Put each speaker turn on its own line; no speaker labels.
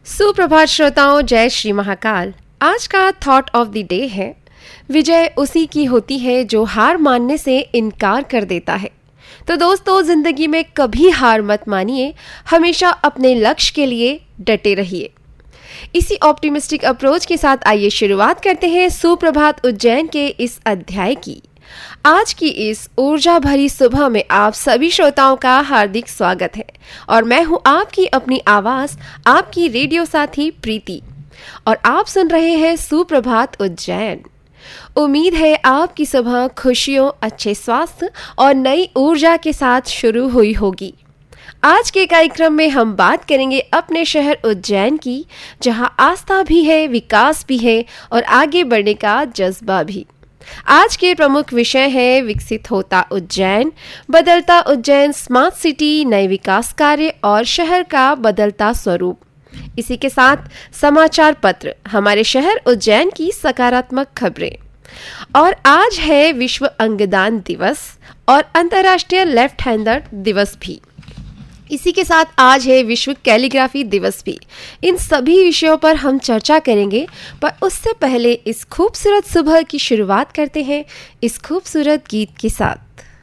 सुप्रभात श्रोताओं, जय श्री महाकाल। आज का थॉट ऑफ द डे है, विजय उसी की होती है जो हार मानने से इनकार कर देता है। तो दोस्तों, जिंदगी में कभी हार मत मानिए, हमेशा अपने लक्ष्य के लिए डटे रहिए। इसी ऑप्टिमिस्टिक अप्रोच के साथ आइए शुरुआत करते हैं सुप्रभात उज्जैन के इस अध्याय की। आज की इस ऊर्जा भरी सुबह में आप सभी श्रोताओं का हार्दिक स्वागत है और मैं हूं आपकी अपनी आवाज, आपकी रेडियो साथी प्रीति, और आप सुन रहे हैं सुप्रभात उज्जैन। उम्मीद है आपकी सुबह खुशियों, अच्छे स्वास्थ्य और नई ऊर्जा के साथ शुरू हुई होगी। आज के कार्यक्रम में हम बात करेंगे अपने शहर उज्जैन की, जहां आस्था भी है, विकास भी है और आगे बढ़ने का जज्बा भी। आज के प्रमुख विषय है विकसित होता उज्जैन, बदलता उज्जैन, स्मार्ट सिटी, नए विकास कार्य और शहर का बदलता स्वरूप। इसी के साथ समाचार पत्र, हमारे शहर उज्जैन की सकारात्मक खबरें। और आज है विश्व अंगदान दिवस और अंतर्राष्ट्रीय लेफ्ट हैंडर दिवस भी। इसी के साथ आज है विश्व कैलीग्राफी दिवस भी। इन सभी विषयों पर हम चर्चा करेंगे, पर उससे पहले इस खूबसूरत सुबह की शुरुआत करते हैं इस खूबसूरत गीत के साथ।